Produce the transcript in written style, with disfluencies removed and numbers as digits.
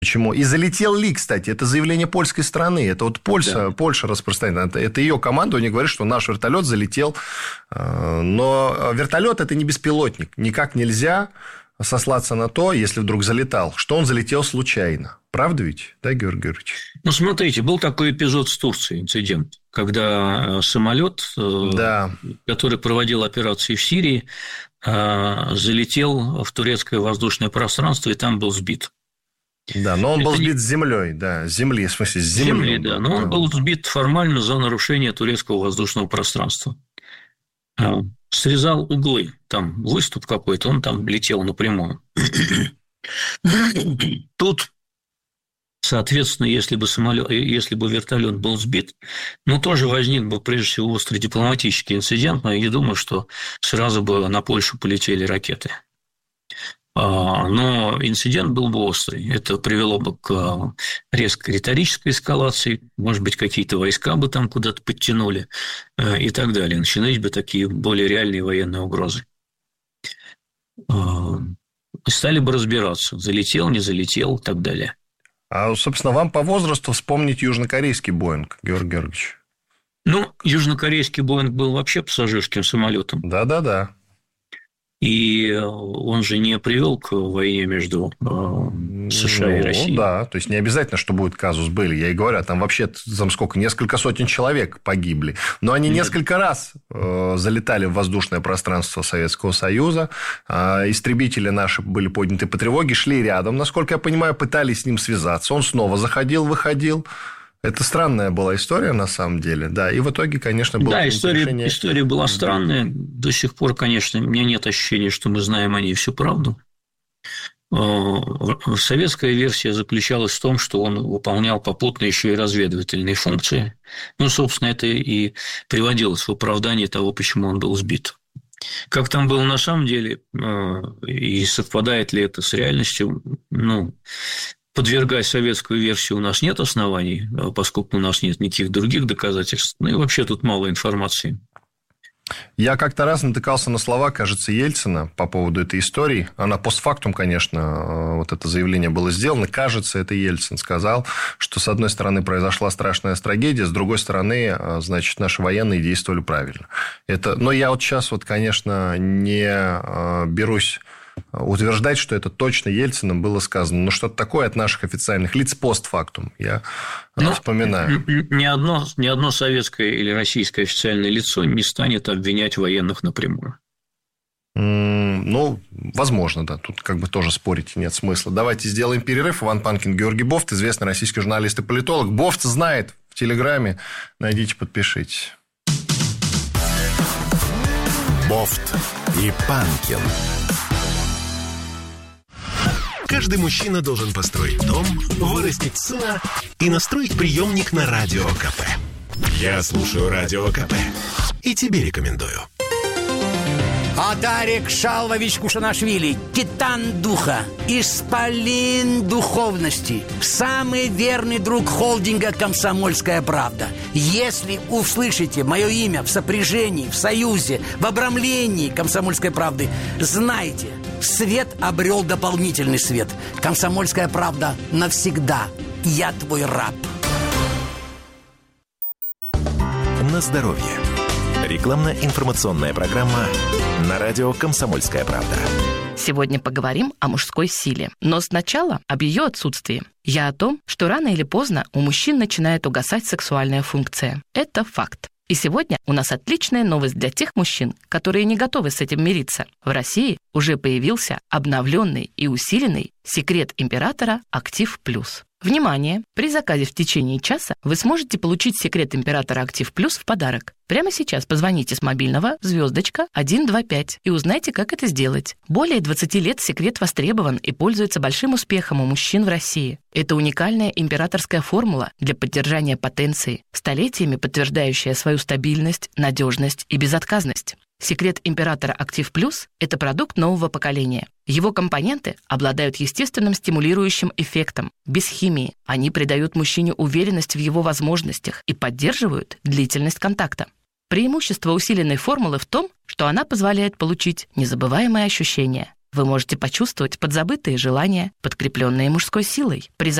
Почему? И залетел ли, кстати, это заявление польской страны. Это вот Польша распространяет. Это ее командование говорит, что наш вертолет залетел. Но вертолет это не беспилотник. Никак нельзя сослаться на то, если вдруг залетал, что он залетел случайно. Правда ведь? Да, Георгий Георгиевич? Ну, смотрите, был такой эпизод с Турцией, инцидент, когда самолет, который проводил операции в Сирии, залетел в турецкое воздушное пространство и там был сбит. Да, но он был сбит с землей, да, с земли, в смысле, с земли. Да, но он был сбит формально за нарушение турецкого воздушного пространства. Срезал углы, там выступ какой-то, он там летел напрямую. Тут, соответственно, если бы вертолет был сбит, тоже возник бы, прежде всего, острый дипломатический инцидент, но я думаю, что сразу бы на Польшу полетели ракеты. Но инцидент был бы острый. Это привело бы к резкой риторической эскалации, может быть, какие-то войска бы там куда-то подтянули и так далее. Начинались бы такие более реальные военные угрозы. Стали бы разбираться, залетел, не залетел и так далее. А, собственно, вам по возрасту вспомнить южнокорейский Боинг, Георгий Георгиевич? Южнокорейский Боинг был вообще пассажирским самолетом. Да. И он же не привел к войне между США и Россией. Да, то есть не обязательно, что будет казус белли. Я и говорю, там вообще несколько сотен человек погибли. Но они несколько раз залетали в воздушное пространство Советского Союза. Истребители наши были подняты по тревоге, шли рядом, насколько я понимаю, пытались с ним связаться. Он снова заходил, выходил. Это странная была история, на самом деле, да, и в итоге, конечно, было... Да, история была странная, до сих пор, конечно, у меня нет ощущения, что мы знаем о ней всю правду. Советская версия заключалась в том, что он выполнял попутно еще и разведывательные функции, собственно, это и приводилось в оправдание того, почему он был сбит. Как там было на самом деле, и совпадает ли это с реальностью, подвергать советскую версию у нас нет оснований, поскольку у нас нет никаких других доказательств. И вообще тут мало информации. Я как-то раз натыкался на слова, кажется, Ельцина по поводу этой истории. Она постфактум, конечно, вот это заявление было сделано. Кажется, это Ельцин сказал, что, с одной стороны, произошла страшная трагедия, с другой стороны, значит, наши военные действовали правильно. Но я вот сейчас, конечно, не берусь утверждать, что это точно Ельциным было сказано. Но что-то такое от наших официальных лиц постфактум. Я вспоминаю. Ни одно советское или российское официальное лицо не станет обвинять военных напрямую. Возможно, да. Тут тоже спорить нет смысла. Давайте сделаем перерыв. Иван Панкин, Георгий Бофт, известный российский журналист и политолог. Бофт знает в Телеграме. Найдите, подпишитесь. Бофт и Панкин. Каждый мужчина должен построить дом, вырастить сына и настроить приемник на Радио КП. Я слушаю Радио КП и тебе рекомендую. Адарик Шалвович Кушанашвили, титан духа, исполин духовности, самый верный друг холдинга «Комсомольская правда». Если услышите мое имя в сопряжении, в союзе, в обрамлении «Комсомольской правды», знайте, свет обрел дополнительный свет. «Комсомольская правда» навсегда. Я твой раб. На здоровье. Рекламно-информационная программа на радио «Комсомольская правда». Сегодня поговорим о мужской силе. Но сначала об ее отсутствии. Я о том, что рано или поздно у мужчин начинает угасать сексуальная функция. Это факт. И сегодня у нас отличная новость для тех мужчин, которые не готовы с этим мириться. В России уже появился обновленный и усиленный секрет императора «Актив Плюс». Внимание! При заказе в течение часа вы сможете получить секрет императора «Актив Плюс» в подарок. Прямо сейчас позвоните с мобильного *125 и узнайте, как это сделать. Более 20 лет секрет востребован и пользуется большим успехом у мужчин в России. Это уникальная императорская формула для поддержания потенции, столетиями подтверждающая свою стабильность, надежность и безотказность. Секрет императора «Актив Плюс» – это продукт нового поколения. Его компоненты обладают естественным стимулирующим эффектом. Без химии они придают мужчине уверенность в его возможностях и поддерживают длительность контакта. Преимущество усиленной формулы в том, что она позволяет получить незабываемые ощущения. Вы можете почувствовать подзабытые желания, подкрепленные мужской силой. При